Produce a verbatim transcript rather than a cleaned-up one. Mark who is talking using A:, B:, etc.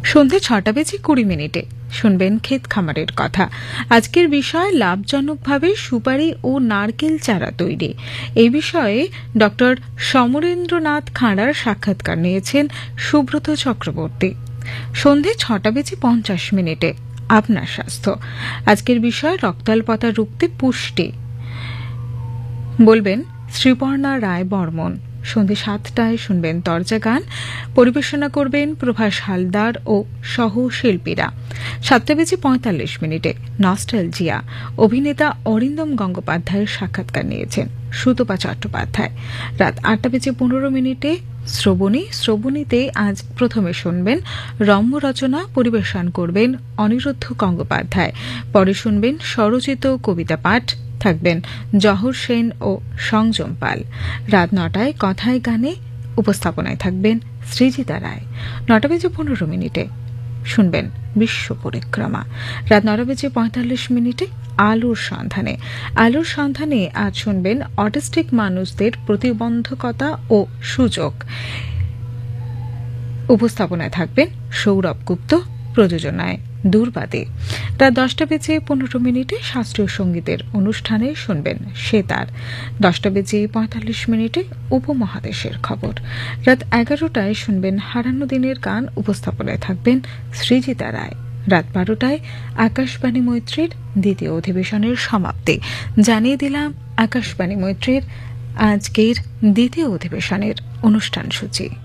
A: সন্ধে ছটা বেজে কুড়ি মিনিটে শুনবেন ক্ষেত খামারের কথা। আজকের বিষয় লাভজনকভাবে সুপারি ও নারকেল চারা তৈরি। এই বিষয়ে ডক্টর সমরেন্দ্রনাথ খাঁড়ার সাক্ষাৎকার নিয়েছেন সুব্রত চক্রবর্তী। সন্ধে ছটা বেজে পঞ্চাশ মিনিটে আপনার স্বাস্থ্য। আজকের বিষয় রক্তাল্পতা রুখতে পুষ্টি, বলবেন শ্রীপর্ণা রায় বর্মন। সন্ধে সাতটায় শুনবেন তরজা গান, পরিবেশনা করবেন প্রভাস হালদার ও সহ শিল্পীরা। সাতটা বেজে পঁয়তাল্লিশ মিনিটে নস্টালজিয়া, অভিনেতা অরিন্দম গঙ্গোপাধ্যায়ের সাক্ষাৎকার নিয়েছেন সুতপা চট্টোপাধ্যায়। রাত আটটা বেজে পনেরো মিনিটে শ্রবণী। শ্রবণীতে আজ প্রথমে শুনবেন রম্য রচনা, পরিবেশন করবেন অনিরুদ্ধ গঙ্গোপাধ্যায়। পরে শুনবেন স্বরচিত কবিতা পাঠ, থাকবেন জহর সেন ও সংযম পাল। রাত নটায় কথায় গানে, উপস্থাপনায় থাকবেন সৃজিতা রায়। নটা বেজে পনেরো মিনিটে শুনবেন বিশ্ব পরিক্রমা। রাত নটা বেজে পঁয়তাল্লিশ মিনিটে আলোর সন্ধানে। আলোর সন্ধানে আজ শুনবেন অটিস্টিক মানুষদের প্রতিবন্ধকতা ও সুযোগ। উপস্থাপনায় থাকবেন সৌরভ গুপ্ত, প্রযোজনায় দুর্বাদী। রাত দশটা বেজে পনেরো মিনিটে শাস্ত্রীয় সঙ্গীতের অনুষ্ঠানে শুনবেন সেতার। দশটা বেজে পঁয়তাল্লিশ মিনিটে উপমহাদেশের খবর। রাত এগারোটায় শুনবেন হারানো দিনের গান, উপস্থাপনায় থাকবেন সৃজিতা রায়। রাত বারোটায় আকাশবাণী মৈত্রীর দ্বিতীয় অধিবেশনের সমাপ্তি। জানিয়ে দিলাম আকাশবাণী মৈত্রীর আজকের দ্বিতীয় অধিবেশনের অনুষ্ঠান সূচি।